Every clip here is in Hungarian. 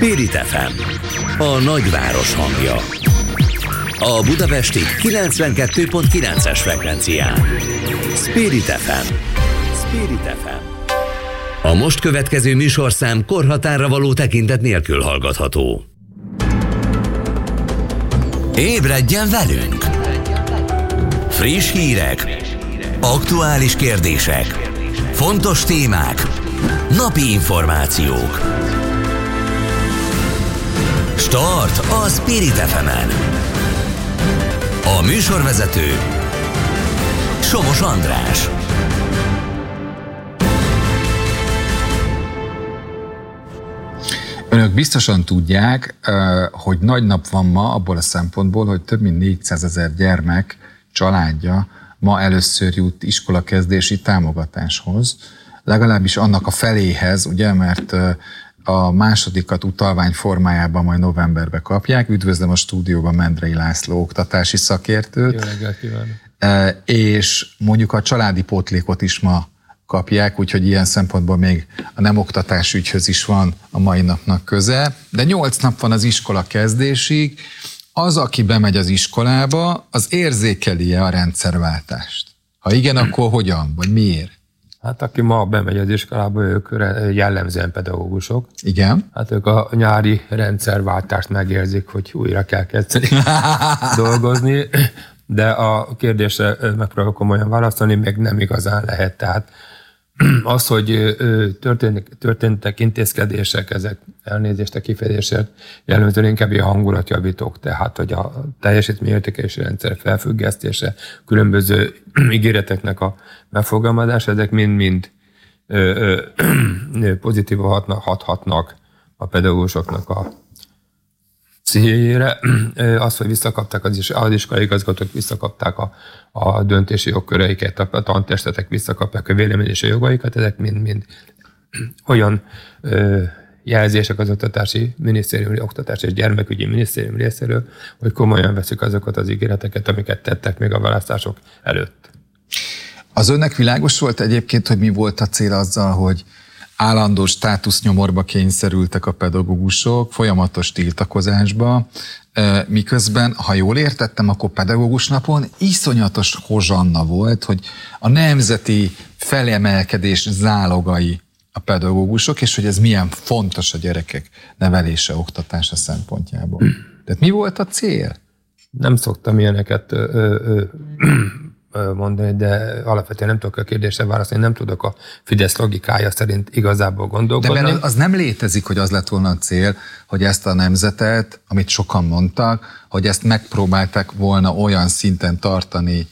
Spirit FM, a nagyváros hangja. A budapesti 92.9-es frekvencián. Spirit FM. Spirit FM. A most következő műsorszám korhatárra való tekintet nélkül hallgatható. Ébredjen velünk! Friss hírek, aktuális kérdések, fontos témák, napi információk. Start a Spirit FM-en. A műsorvezető Somos András. Önök biztosan tudják, hogy nagy nap van ma abból a szempontból, hogy több mint 400 000 gyermek családja ma először jut iskolakezdési támogatáshoz. Legalábbis annak a feléhez, ugye, mert a másodikat utalvány formájában majd novemberben kapják. Üdvözlöm a stúdióban Mendrei László oktatási szakértőt. Jó reggelt kívánok! És mondjuk a családi pótlékot is ma kapják, úgyhogy ilyen szempontból még a nem oktatás ügyhöz is van a mai napnak köze. De 8 nap van az iskola kezdésig. Az, aki bemegy az iskolába, az érzékeli-e a rendszerváltást? Ha igen, akkor hogyan? Vagy miért? Hát aki ma bemegy az iskolába, ők jellemzően pedagógusok. Igen. Hát ők a nyári rendszerváltást megérzik, hogy újra kell kezdeni dolgozni, de a kérdésre megpróbálok komolyan válaszolni, még nem igazán lehet. Tehát az, hogy történtek intézkedések, ezek elnézést a kifejezésért, jellemzően inkább a hangulatjavítók, tehát hogy a teljesítményértékelési rendszer felfüggesztése, különböző ígéreteknek a megfogalmazása, ezek mind-mind pozitívan hathatnak a pedagógusoknak a pszichéjére. Az, hogy visszakapták az iskolai igazgatók visszakapták a döntési jogköreiket, a tantestetek visszakapják a véleményési jogaikat, ezek mind olyan jelzések az oktatási minisztérium, oktatási és gyermekügyi minisztérium részéről, hogy komolyan veszik azokat az ígéreteket, amiket tettek még a választások előtt. Az önnek világos volt egyébként, hogy mi volt a cél azzal, hogy állandó státusznyomorba kényszerültek a pedagógusok, folyamatos tiltakozásba, miközben, ha jól értettem, akkor pedagógus napon iszonyatos hozsanna volt, hogy a nemzeti felemelkedés zálogai a pedagógusok, és hogy ez milyen fontos a gyerekek nevelése, oktatása szempontjából. Tehát mi volt a cél? Nem szoktam ilyeneket mondani, de alapvetően nem tudok a kérdésre válaszolni, nem tudok a Fidesz logikája szerint igazából gondolkodni. De az nem létezik, hogy az lett volna a cél, hogy ezt a nemzetet, amit sokan mondtak, hogy ezt megpróbálták volna olyan szinten tartani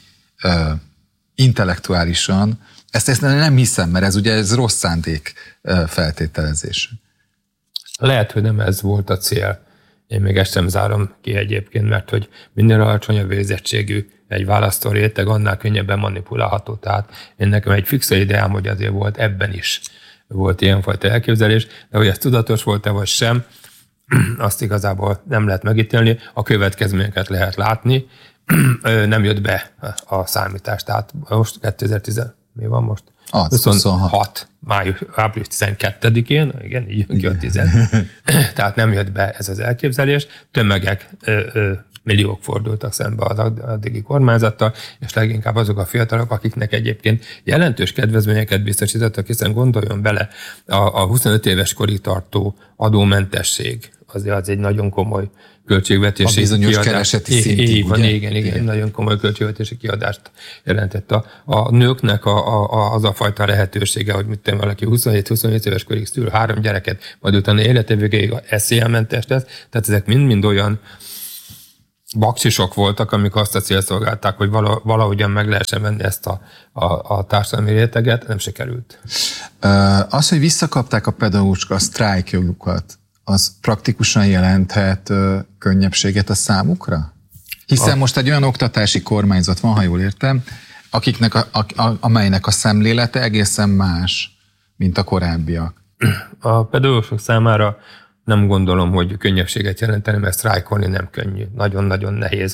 intellektuálisan. Ezt nem hiszem, mert ez rossz szándék feltételezés. Lehet, hogy nem ez volt a cél. Én még ezt sem zárom ki egyébként, mert hogy minél alacsonyabb végzettségű egy választó réteg, annál könnyebben manipulálható. Tehát én nekem egy fix ideám, hogy azért volt, ebben is volt ilyenfajta elképzelés, de hogy ez tudatos volt-e vagy sem, azt igazából nem lehet megítélni, a következményeket lehet látni, nem jött be a számítás. Tehát most 2010, mi van most? 26. április 12-én, igen, így jön ki a 10. Tehát nem jött be ez az elképzelés, tömegek, milliók fordultak szembe az addigi kormányzattal, és leginkább azok a fiatalok, akiknek egyébként jelentős kedvezményeket biztosítottak, hiszen gondoljon bele, a 25 éves korig tartó adómentesség, az egy nagyon komoly költségvetési kiadást. A bizonyos kereseti szintig, ugye? Igen, nagyon komoly költségvetési kiadást jelentett. A nőknek az a fajta lehetősége, hogy mit valaki 27-28 éves korig szül 3 gyereket, majd utána élete végéig SZIA-mentes lesz, tehát ezek mind-mind olyan baksisok voltak, amik azt a célt szolgálták, hogy valahogyan meg lehessen venni ezt a társadalmi réteget, nem sikerült. Az, hogy visszakapták a pedagógusok a sztrájkjogukat, az praktikusan jelenthet könnyebbséget a számukra? Hiszen most egy olyan oktatási kormányzat van, ha jól értem, amelynek a szemlélete egészen más, mint a korábbiak. A pedagógusok számára nem gondolom, hogy könnyebbséget jelenteni, mert sztrájkolni nem könnyű. Nagyon-nagyon nehéz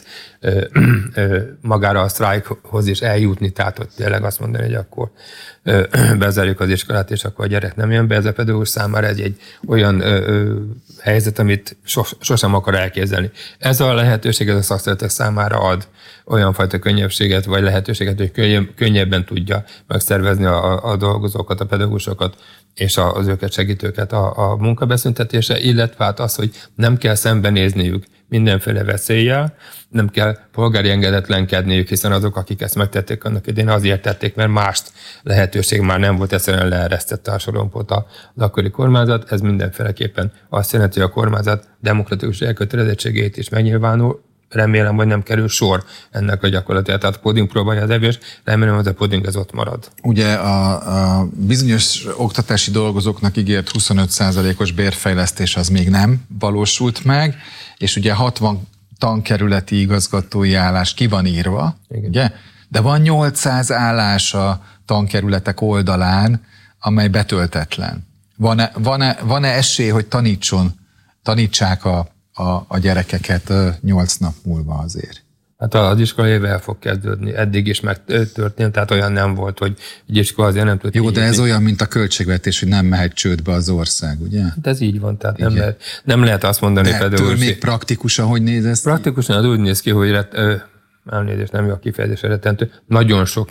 magára a sztrájkhoz is eljutni, tehát hogy tényleg azt mondani, hogy akkor bezárjuk az iskolát, és akkor a gyerek nem jön be. Ez a pedagógus számára egy olyan helyzet, amit sosem akar elképzelni. Ez a lehetőség, ez a szakszervezetek számára ad olyan fajta könnyebbséget, vagy lehetőséget, hogy könnyebben tudja megszervezni a dolgozókat, a pedagógusokat, és az őket segítőket a munkabeszüntetése, illetve hát az, hogy nem kell szembenézniük mindenféle veszéllyel, nem kell polgári engedetlenkedniük, hiszen azok, akik ezt megtették annak idején, azért tették, mert más lehetőség már nem volt, egyszerűen leeresztette a sorompót az akkori kormányzat. Ez mindenféleképpen azt jelenti, hogy a kormányzat demokratikus elkötelezettségét is megnyilvánul. Remélem, hogy nem kerül sor ennek a gyakorlatára. Tehát puding próbálja az evés, remélem, hogy a puding ez ott marad. Ugye a bizonyos oktatási dolgozóknak ígért 25%-os bérfejlesztés az még nem valósult meg, és ugye 60 tankerületi igazgatói állás ki van írva, ugye? De van 800 állás a tankerületek oldalán, amely betöltetlen. Van-e esély, hogy tanítsák a gyerekeket 8 nap múlva azért? Hát az iskola éve el fog kezdődni. Eddig is megtörtént, tehát olyan nem volt, hogy egy iskola azért nem tud. Jó, de ez olyan, mint a költségvetés, hogy nem mehet csődbe az ország, ugye? Hát ez így van, tehát nem lehet azt mondani például. De még praktikusan hogy néz ez? Praktikusan az úgy néz ki, hogy elnézést, nem jó a kifejezés rettentő, nagyon sok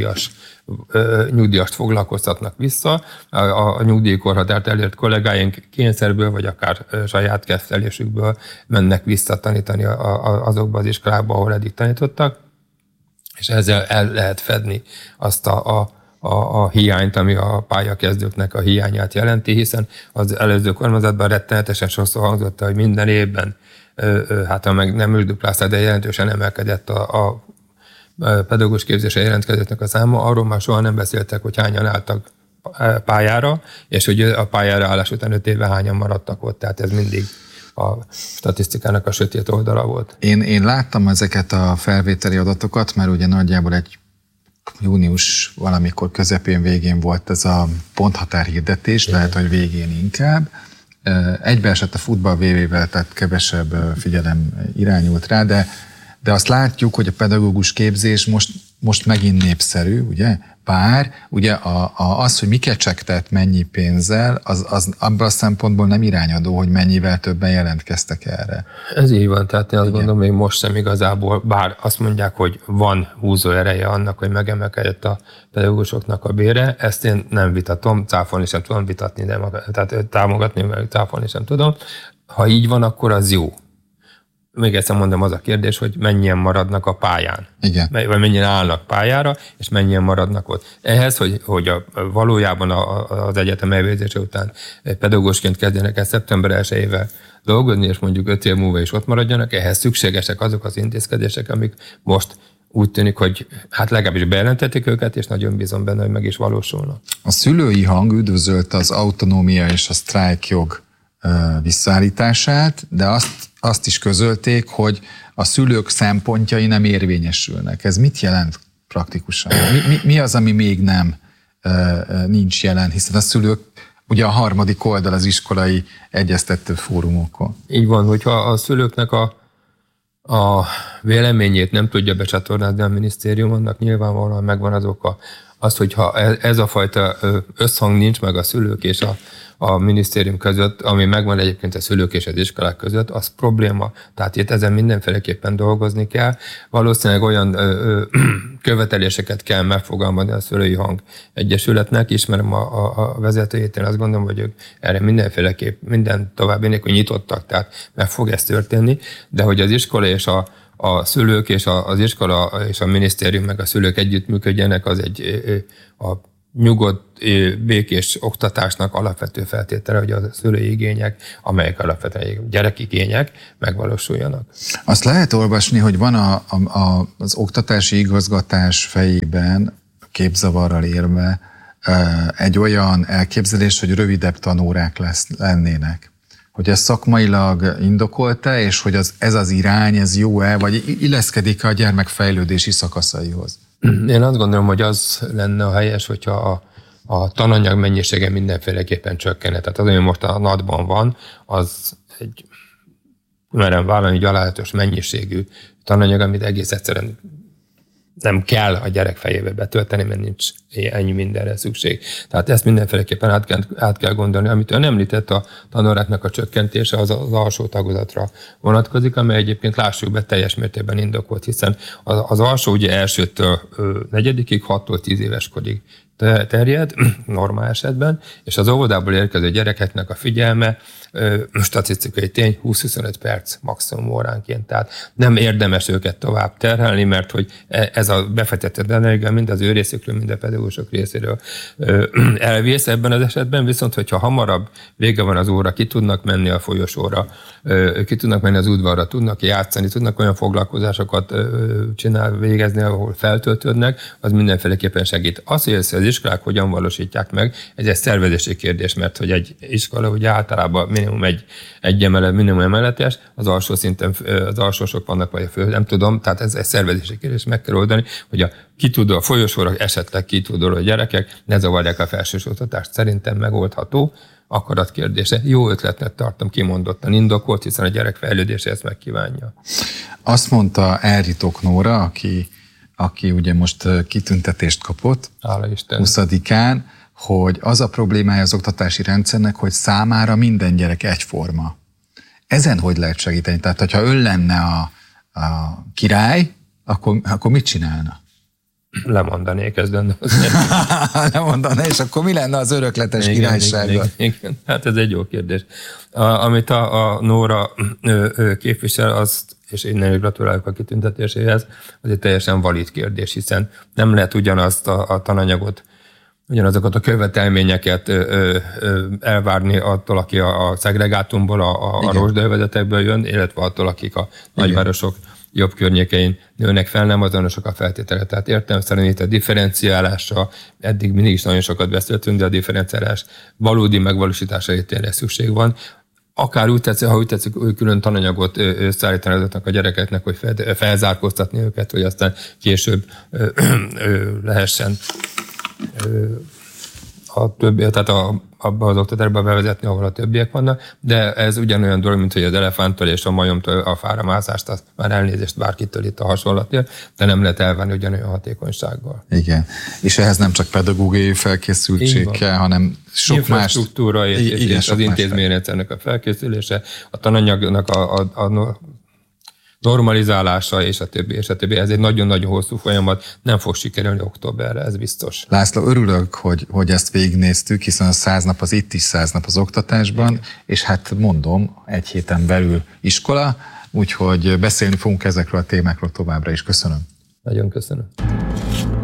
nyugdíjast foglalkoztatnak vissza. A nyugdíjkorhatárt elért kollégáink kényszerből, vagy akár saját kezdelésükből mennek vissza tanítani azokba az iskolákba, ahol eddig tanítottak, és ezzel el lehet fedni azt a hiányt, ami a pályakezdőknek a hiányát jelenti, hiszen az előző kormányzatban rettenetesen sokszor hangzott, hogy minden évben hát ha meg nem ülduplázták, de jelentősen emelkedett a pedagógus képzésre jelentkezőknek a száma, arról már soha nem beszéltek, hogy hányan álltak pályára, és hogy a pályára állás után 5 éve hányan maradtak ott, tehát ez mindig a statisztikának a sötét oldala volt. Én láttam ezeket a felvételi adatokat, mert ugye nagyjából egy június valamikor közepén, végén volt ez a ponthatár hirdetés, lehet, hogy végén inkább. Egybeesett a futball VV-vel, tehát kevesebb figyelem irányult rá, de azt látjuk, hogy a pedagógus képzés most megint népszerű, ugye? Bár ugye az, hogy miket csektet mennyi pénzzel, az abban a szempontból nem irányadó, hogy mennyivel többen jelentkeztek erre. Ez így van, tehát én azt gondolom, még most sem igazából, bár azt mondják, hogy van húzó ereje annak, hogy megemelkedett a pedagógusoknak a bére, ezt én nem vitatom, cáfolni sem tudom vitatni, tehát támogatni, meg cáfolni sem tudom. Ha így van, akkor az jó. Még egyszer mondom, az a kérdés, hogy mennyien maradnak a pályán. Igen. Vagy mennyien állnak pályára, és mennyien maradnak ott. Ehhez, hogy valójában az egyetem elvégzése után pedagógusként kezdjenek el szeptember 1-ével dolgozni, és mondjuk 5 év múlva is ott maradjanak, ehhez szükségesek azok az intézkedések, amik most úgy tűnik, hogy hát legalábbis bejelentették őket, és nagyon bízom benne, hogy meg is valósulnak. A szülői hang üdvözölte az autonómia és a sztrájkjog visszaállítását, de azt is közölték, hogy a szülők szempontjai nem érvényesülnek. Ez mit jelent praktikusan? Mi az, ami még nincs jelen, hiszen a szülők ugye a harmadik oldal az iskolai egyeztető fórumokon. Így van, hogyha a szülőknek a véleményét nem tudja becsatornázni a minisztérium, annak nyilvánvalóan megvan az oka. Az, hogyha ez a fajta összhang nincs meg a szülők és a minisztérium között, ami megvan egyébként a szülők és az iskolák között, az probléma. Tehát itt ezen mindenféleképpen dolgozni kell. Valószínűleg olyan követeléseket kell megfogalmazni a Szülői Hang Egyesületnek. Ismerem a vezetőjét, én azt gondolom, hogy ők erre mindenféleképp, minden további nélkül nyitottak, tehát meg fog ez történni, de hogy az iskola és a szülők és az iskola és a minisztérium meg a szülők együttműködjenek, az a nyugodt, békés oktatásnak alapvető feltétele, hogy a szülői igények, amelyek alapvetően gyerekigények, megvalósuljanak. Azt lehet olvasni, hogy van az oktatási igazgatás fejében, képzavarral érve, egy olyan elképzelés, hogy rövidebb tanórák lennének. Hogy ez szakmailag indokolta, és hogy ez az irány, ez jó-e, vagy illeszkedik a gyermek fejlődési szakaszaihoz? Én azt gondolom, hogy az lenne a helyes, hogyha a tananyag mennyisége mindenféleképpen csökkenne. Tehát az, ami most a NAD-ban van, az egy merem vállalni gyalázatos mennyiségű tananyag, amit egész egyszerűen nem kell a gyerek fejébe betölteni, mert nincs ennyi mindenre szükség. Tehát ezt mindenféleképpen át kell gondolni. Amit ön említett, a tanóráknak a csökkentése az alsó tagozatra vonatkozik, amely egyébként lássuk be teljes mértékben indokolt, hiszen az alsó ugye elsőtől negyedikig, 6-tól 10 éves korig terjed, normál esetben, és az óvodából érkező gyerekeknek a figyelme, statisztikai tény, 20-25 perc maximum óránként. Tehát nem érdemes őket tovább terhelni, mert hogy ez a befektetett energia mind az ő részükről, mind a pedagógusok részéről elvész ebben az esetben, viszont hogyha hamarabb vége van az óra, ki tudnak menni a folyosóra, ki tudnak menni az udvarra, tudnak játszani, tudnak olyan foglalkozásokat végezni, ahol feltöltődnek, az mindenféleképpen segít. Az, hogy az iskolák hogyan valósítják meg, ez egy szervezési kérdés, mert hogy egy iskola ugye általában minimum egy emelet, minimum emeletes, az alsó szinten, az alsósok vannak, vagy a fő, nem tudom, tehát ez egy szervezési kérdés, meg kell oldani, hogy a folyosóra esetleg kitudoló gyerekek ne zavarják a felsőoktatást. Szerintem megoldható, akarat kérdése. Jó ötletnek tartom, kimondottan indokolt, hiszen a gyerek fejlődése ezt megkívánja. Azt mondta Elritok Nóra, aki ugye most kitüntetést kapott 20-án, hogy az a problémája az oktatási rendszernek, hogy számára minden gyerek egyforma. Ezen hogy lehet segíteni? Tehát, hogyha ön lenne a király, akkor mit csinálna? Lemondanék, ez lenne. Lemondaná, és akkor mi lenne az örökletes királysága? Igen. Hát ez egy jó kérdés. Amit a Nóra képvisel, azt, és én gratulálok a kitüntetéséhez, az egy teljesen valid kérdés, hiszen nem lehet ugyanazt a tananyagot, ugyanazokat a követelményeket elvárni attól, aki a szegregátumból, a rozsdaövezetekből jön, illetve attól, akik a nagyvárosok jobb környékein nőnek fel, nem azonosak a feltételek. Tehát értelemszerűen itt a differenciálásra, eddig mindig is nagyon sokat beszéltünk, de a differenciálás valódi megvalósítására tényleg szükség van. Akár úgy tetszik, ha úgy tetszik, külön tananyagot szállítani azoknak a gyerekeknek, hogy felzárkóztatni őket, hogy aztán később lehessen a többi, tehát abban az oktatásban bevezetni, ahol a többiek vannak, de ez ugyanolyan dolog, mint hogy az elefánttól és a majomtól a fára mászást, azt már elnézést bárkitől itt a hasonlatért, de nem lehet elvárni ugyanolyan hatékonysággal. Igen. És ehhez nem csak pedagógiai felkészültség kell, hanem sok más... Infrastruktúra és az intézményrendszernek a felkészülése, a tananyagnak a normalizálása, és a többi, és a többi. Ez egy nagyon-nagyon hosszú folyamat, nem fog sikerülni októberre, ez biztos. László, örülök, hogy ezt végignéztük, hiszen a 100 nap az itt is 100 nap az oktatásban, igen. És hát mondom, egy héten belül iskola, úgyhogy beszélni fogunk ezekről a témákról továbbra is. Köszönöm. Nagyon köszönöm.